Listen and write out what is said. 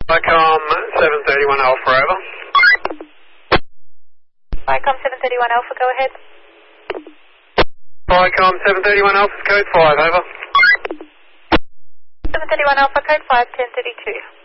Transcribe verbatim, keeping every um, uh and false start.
Vicom seven thirty-one Alpha, over. Vicom seven thirty-one Alpha, go ahead. Vicom seven thirty-one Alpha, code five, over. seven thirty-one Alpha, code five, ten thirty-two.